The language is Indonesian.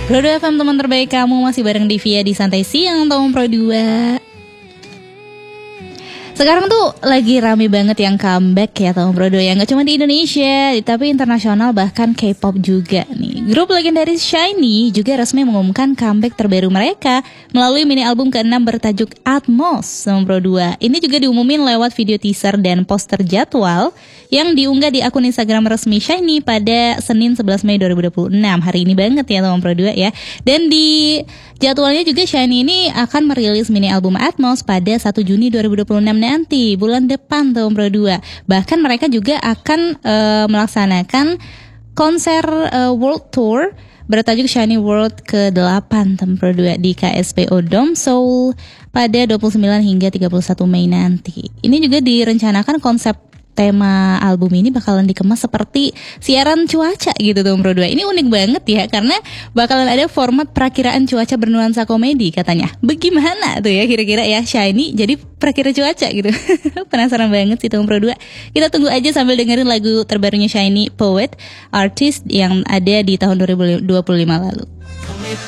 Rodo FM teman terbaik kamu, masih bareng Divya di Santai Siang Tahun Pro 2. Sekarang tuh lagi rame banget yang comeback ya Tahun Pro 2 ya. Gak cuma di Indonesia, tapi internasional, bahkan K-pop juga nih. Grup legendaris SHINee juga resmi mengumumkan comeback terbaru mereka melalui mini album ke-6 bertajuk Atmos Tahun Pro 2. Ini juga diumumin lewat video teaser dan poster jadwal yang diunggah di akun Instagram resmi SHINee pada Senin 11 Mei 2026. Hari ini banget ya Tahun Pro 2 ya. Dan di jadwalnya juga SHINee ini akan merilis mini album Atmos pada 1 Juni 2026 nanti, bulan depan Tahun Pro 2. Bahkan mereka juga akan melaksanakan konser World Tour bertajuk SHINee World ke-8 Tahun Pro 2 di KSPO Dome Seoul pada 29 hingga 31 Mei nanti. Ini juga direncanakan konsep tema album ini bakalan dikemas seperti siaran cuaca gitu Tahun Pro 2. Ini unik banget ya, karena bakalan ada format perakiraan cuaca bernuansa komedi katanya. Bagaimana tuh ya kira-kira ya SHINee jadi perakira cuaca gitu. Penasaran banget sih Tahun Pro 2. Kita tunggu aja sambil dengerin lagu terbarunya SHINee, Poet, artis yang ada di tahun 2025 lalu.